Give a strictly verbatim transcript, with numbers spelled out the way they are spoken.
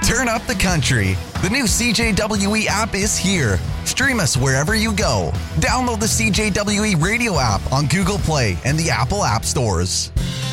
Turn up the country. The new C J W E app is here. Stream us wherever you go. Download the C J W E radio app on Google Play and the Apple App Stores.